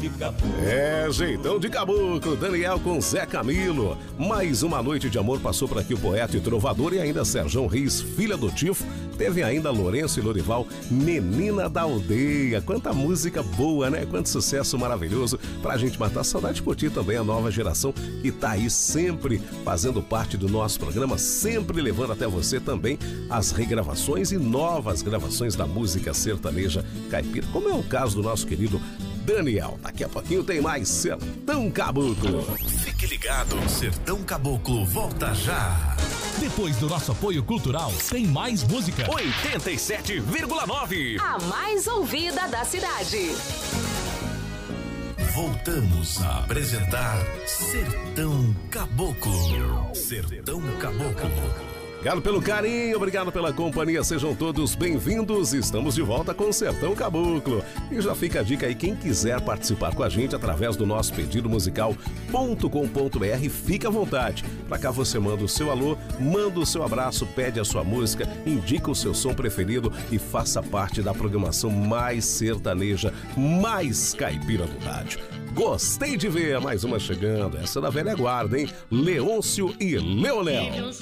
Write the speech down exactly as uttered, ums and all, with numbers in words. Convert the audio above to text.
É, jeitão de caboclo, Daniel com Zé Camilo. Mais uma noite de amor passou por aqui o poeta e trovador, e ainda Serjão Reis, filho adotivo. Teve ainda Lourenço e Lorival, Menina da Aldeia. Quanta música boa, né? Quanto sucesso maravilhoso pra gente matar saudade. Por ti também, a nova geração que tá aí sempre fazendo parte do nosso programa, sempre levando até você também as regravações e novas gravações da música sertaneja caipira, como é o caso do nosso querido Daniel. Daqui a pouquinho tem mais Sertão Caboclo. Fique ligado, Sertão Caboclo volta já. Depois do nosso apoio cultural, tem mais música. oitenta e sete vírgula nove. A mais ouvida da cidade. Voltamos a apresentar Sertão Caboclo. Sertão Caboclo. Obrigado pelo carinho, obrigado pela companhia, sejam todos bem-vindos. Estamos de volta com o Sertão Caboclo. E já fica a dica aí, quem quiser participar com a gente através do nosso pedido musical ponto com ponto br, fica à vontade. Pra cá você manda o seu alô, manda o seu abraço, pede a sua música, indica o seu som preferido e faça parte da programação mais sertaneja, mais caipira do rádio. Gostei de ver mais uma chegando, essa da velha guarda, hein? Leôncio e Leonel.